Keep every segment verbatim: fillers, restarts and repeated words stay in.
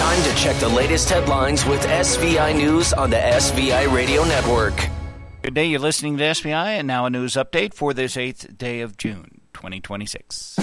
Time to check the latest headlines with S V I News on the S V I Radio Network. Good day, you're listening to S V I, and now a news update for this eighth day of June, twenty twenty-six.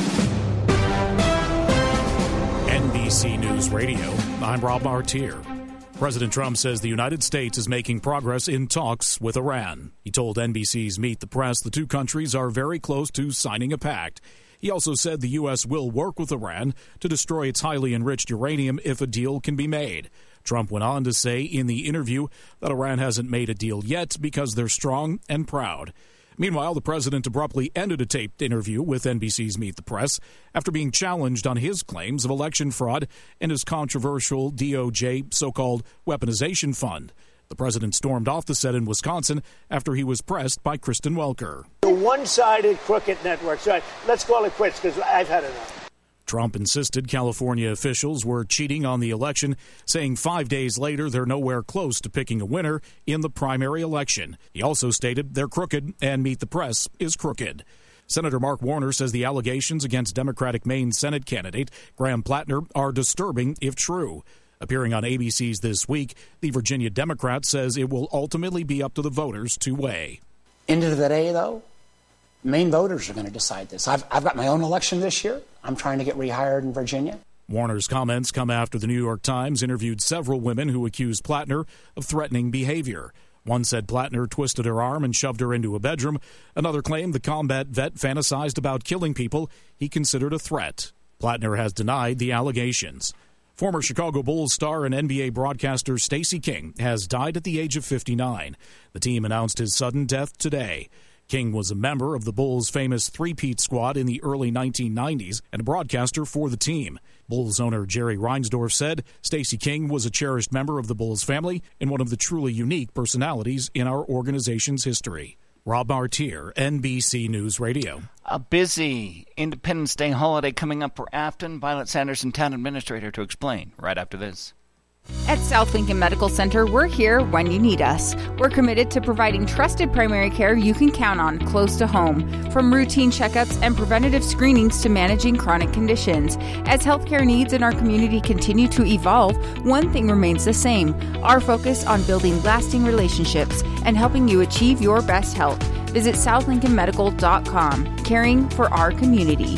N B C News Radio, I'm Rob Martier. President Trump says the United States is making progress in talks with Iran. He told N B C's Meet the Press the two countries are very close to signing a pact. He also said the U S will work with Iran to destroy its highly enriched uranium if a deal can be made. Trump went on to say in the interview that Iran hasn't made a deal yet because they're strong and proud. Meanwhile, the president abruptly ended a taped interview with N B C's Meet the Press after being challenged on his claims of election fraud and his controversial D O J so-called weaponization fund. The president stormed off the set in Wisconsin after he was pressed by Kristen Welker. The one-sided crooked network. So let's call it quits because I've had enough. Trump insisted California officials were cheating on the election, saying five days later they're nowhere close to picking a winner in the primary election. He also stated they're crooked and Meet the Press is crooked. Senator Mark Warner says the allegations against Democratic Maine Senate candidate Graham Plattner are disturbing if true. Appearing on A B C's This Week, the Virginia Democrat says it will ultimately be up to the voters to weigh. End of the day, though, Maine voters are going to decide this. I've, I've got my own election this year. I'm trying to get rehired in Virginia. Warner's comments come after the New York Times interviewed several women who accused Plattner of threatening behavior. One said Plattner twisted her arm and shoved her into a bedroom. Another claimed the combat vet fantasized about killing people he considered a threat. Plattner has denied the allegations. Former Chicago Bulls star and N B A broadcaster Stacey King has died at the age of fifty-nine. The team announced his sudden death today. King was a member of the Bulls' famous three-peat squad in the early nineteen nineties and a broadcaster for the team. Bulls owner Jerry Reinsdorf said Stacey King was a cherished member of the Bulls family and one of the truly unique personalities in our organization's history. Rob Martier, N B C News Radio. A busy Independence Day holiday coming up for Afton. Violet Sanderson, Town Administrator, to explain right after this. At South Lincoln Medical Center, we're here when you need us. We're committed to providing trusted primary care you can count on close to home, from routine checkups and preventative screenings to managing chronic conditions. As healthcare needs in our community continue to evolve, one thing remains the same: our focus on building lasting relationships and helping you achieve your best health. Visit south lincoln medical dot com, caring for our community.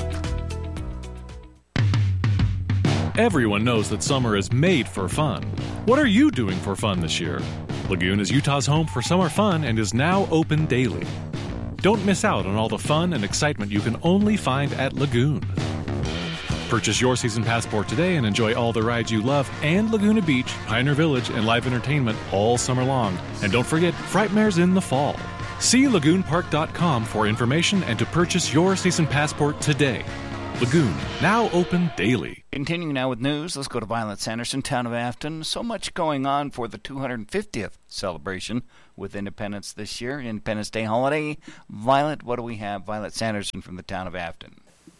Everyone knows that summer is made for fun. What are you doing for fun this year? Lagoon is Utah's home for summer fun and is now open daily. Don't miss out on all the fun and excitement you can only find at Lagoon. Purchase your season passport today and enjoy all the rides you love and Laguna Beach, Pioneer Village, and live entertainment all summer long. And don't forget, Frightmare's in the fall. See lagoon park dot com for information and to purchase your season passport today. Lagoon, now open daily. Continuing now with news, let's go to Violet Sanderson, Town of Afton. So much going on for the two hundred fiftieth celebration with Independence this year, Independence Day holiday. Violet, what do we have? Violet Sanderson from the Town of Afton.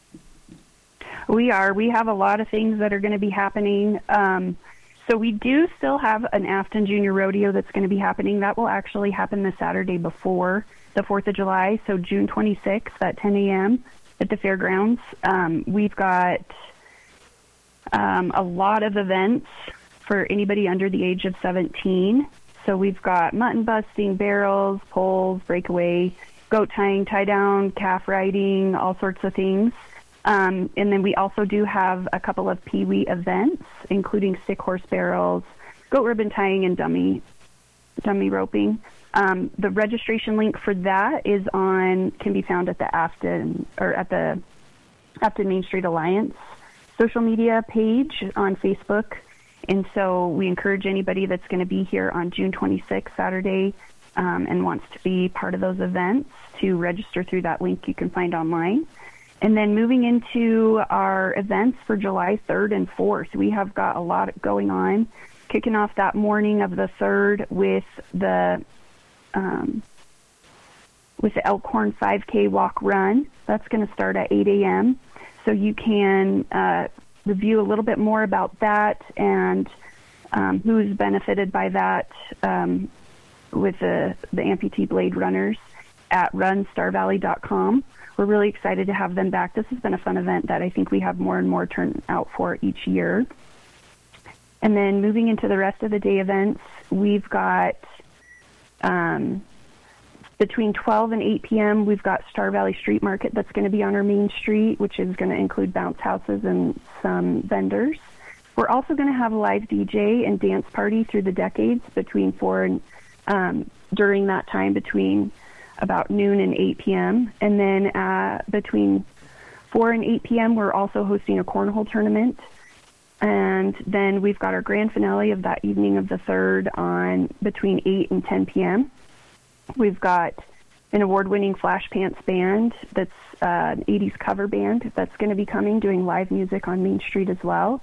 We are. We have a lot of things that are going to be happening. Um, so we do still have an Afton Junior Rodeo that's going to be happening. That will actually happen the Saturday before the fourth of July, so June twenty-sixth at ten a.m. at the fairgrounds. Um, we've got um, a lot of events for anybody under the age of seventeen. So we've got mutton busting, barrels, poles, breakaway, goat tying, tie down, calf riding, all sorts of things. Um, and then we also do have a couple of Pee-wee events, including stick horse barrels, goat ribbon tying, and dummy dummy roping. Um, the registration link for that is on can be found at the Afton or at the Afton Main Street Alliance social media page on Facebook. And so we encourage anybody that's going to be here on June twenty-sixth, Saturday, um, and wants to be part of those events to register through that link you can find online. And then moving into our events for July third and fourth, we have got a lot going on. Kicking off that morning of the third with the um, with the Elkhorn five K walk run. That's going to start at eight a.m. So you can uh, review a little bit more about that and um, who's benefited by that um, with the, the amputee blade runners at run star valley dot com. We're really excited to have them back. This has been a fun event that I think we have more and more turnout for each year. And then moving into the rest of the day events, we've got um, between twelve and eight p.m., we've got Star Valley Street Market that's going to be on our main street, which is going to include bounce houses and some vendors. We're also going to have a live D J and dance party through the decades between four and um, during that time between about noon and eight p.m. And then uh, between four and eight p.m., we're also hosting a cornhole tournament. And then we've got our grand finale of that evening of the third on between eight and ten p.m. We've got an award-winning Flash Pants band that's uh, an eighties cover band that's going to be coming doing live music on Main Street as well.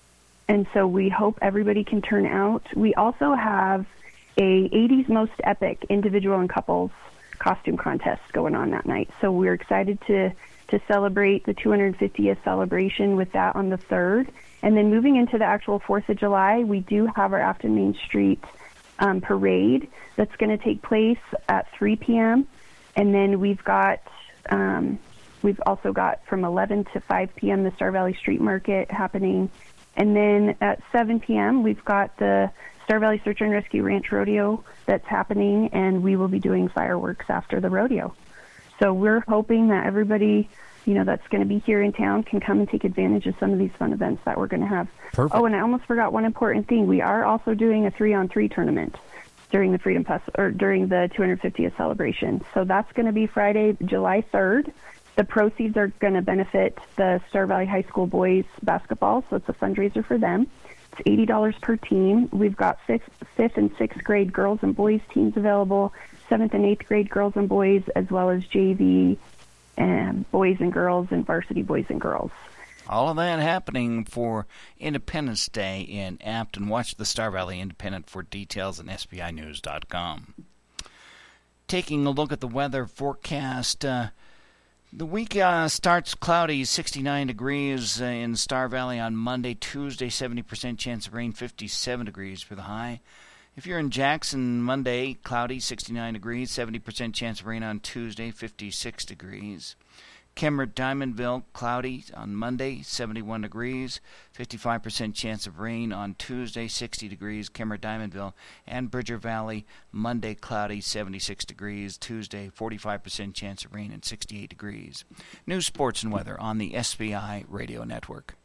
And so we hope everybody can turn out. We also have a eighties Most Epic individual and couples costume contest going on that night. So we're excited to, to celebrate the two hundred fiftieth celebration with that on the third. And then moving into the actual fourth of July, we do have our Afton Main Street um, parade that's going to take place at three p.m. And then we've got, um, we've also got from eleven to five p.m. the Star Valley Street Market happening. And then at seven p.m., we've got the Star Valley Search and Rescue Ranch Rodeo that's happening, and we will be doing fireworks after the rodeo. So we're hoping that everybody, you know, that's going to be here in town can come and take advantage of some of these fun events that we're going to have. Perfect. Oh, and I almost forgot one important thing. We are also doing a three-on-three tournament during the Freedom Fest or during the two hundred fiftieth celebration. So that's going to be Friday, July third. The proceeds are going to benefit the Star Valley High School boys basketball, so it's a fundraiser for them. It's eighty dollars per team. We've got fifth, fifth and sixth grade girls and boys teams available, seventh and eighth grade girls and boys, as well as J V and boys and girls and varsity boys and girls. All of that happening for Independence Day in Afton. Watch the Star Valley Independent for details on S V I news dot com. Taking a look at the weather forecast, uh, the week uh, starts cloudy, sixty-nine degrees uh, in Star Valley on Monday. Tuesday, seventy percent chance of rain, fifty-seven degrees for the high. If you're in Jackson, Monday, cloudy, sixty-nine degrees, seventy percent chance of rain on Tuesday, fifty-six degrees. Kemmer, Diamondville, cloudy on Monday, seventy-one degrees, fifty-five percent chance of rain on Tuesday, sixty degrees. Kemmer, Diamondville, and Bridger Valley, Monday, cloudy, seventy-six degrees. Tuesday, forty-five percent chance of rain and sixty-eight degrees. News, sports, and weather on the S V I Radio Network.